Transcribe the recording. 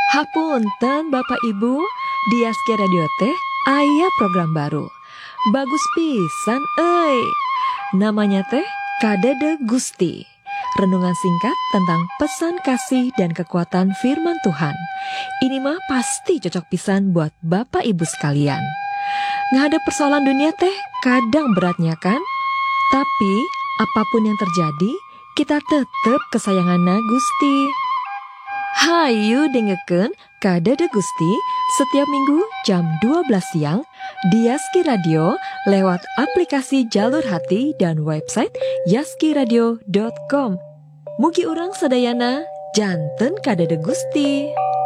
Hapunten Bapak Ibu, di Yaski Radio teh aya program baru. Bagus pisan Namanya teh Kadede Gusti. Renungan singkat tentang pesan kasih dan kekuatan firman Tuhan. Ini mah pasti cocok pisan buat Bapak Ibu sekalian. Ngadep persoalan dunia teh kadang beratnya kan? Tapi apapun yang terjadi, kita tetap kesayanganna Gusti. Hayu dengekeun Kadede Gusti setiap minggu jam 12 siang di Yaski Radio lewat aplikasi Jalur Hati dan website yaskiradio.com. Mugi urang sadayana janten Kadede Gusti.